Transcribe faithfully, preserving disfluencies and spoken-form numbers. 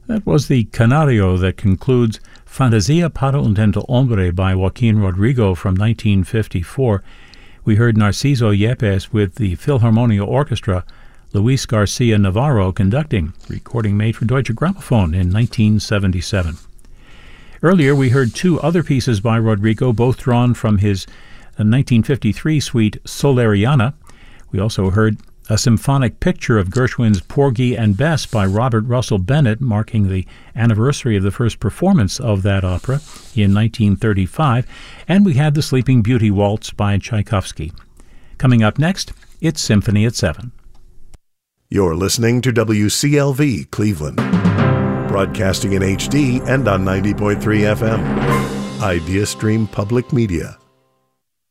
That was the Canario that concludes Fantasia para un Tanto Hombre by Joaquin Rodrigo from nineteen fifty-four. We heard Narciso Yepes with the Philharmonia Orchestra, Luis Garcia Navarro conducting, recording made for Deutsche Grammophon in nineteen seventy-seven. Earlier we heard two other pieces by Rodrigo, both drawn from his nineteen fifty-three suite Soleriana. We also heard a symphonic picture of Gershwin's Porgy and Bess by Robert Russell Bennett, marking the anniversary of the first performance of that opera in nineteen thirty-five, and we had the Sleeping Beauty Waltz by Tchaikovsky. Coming up next, it's Symphony at seven. You're listening to W C L V Cleveland, broadcasting in H D and on ninety point three F M. IdeaStream Public Media.